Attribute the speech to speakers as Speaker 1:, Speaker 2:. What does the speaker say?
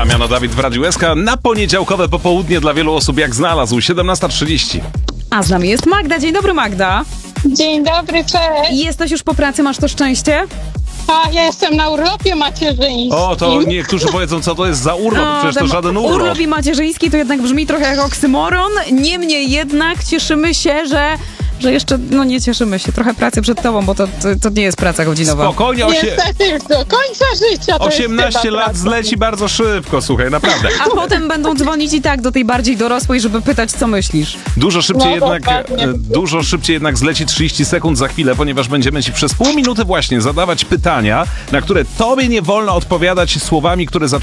Speaker 1: Damiano Dawid w Radiu SK na poniedziałkowe popołudnie dla wielu osób jak znalazł, 17:30.
Speaker 2: A z nami jest Magda. Dzień dobry, Magda.
Speaker 3: Dzień dobry, cześć.
Speaker 2: Jesteś już po pracy, masz to szczęście?
Speaker 3: A ja jestem na urlopie macierzyńskim.
Speaker 1: O, to niektórzy powiedzą, co to jest za urlop, przecież to
Speaker 2: ten
Speaker 1: żaden urlop.
Speaker 2: Urlop i macierzyński to jednak brzmi trochę jak oksymoron. Niemniej jednak cieszymy się, że jeszcze, nie cieszymy się, trochę pracy przed tobą, bo to nie jest praca godzinowa.
Speaker 1: Spokojnie,
Speaker 3: Niestety już do końca życia. To
Speaker 1: 18
Speaker 3: jest
Speaker 1: lat
Speaker 3: praca.
Speaker 1: zleci bardzo szybko, słuchaj, naprawdę.
Speaker 2: A potem będą dzwonić i tak do tej bardziej dorosłej, żeby pytać, co myślisz.
Speaker 1: Dużo szybciej jednak zleci 30 sekund za chwilę, ponieważ będziemy ci przez pół minuty właśnie zadawać pytania, na które tobie nie wolno odpowiadać słowami, które zaczynają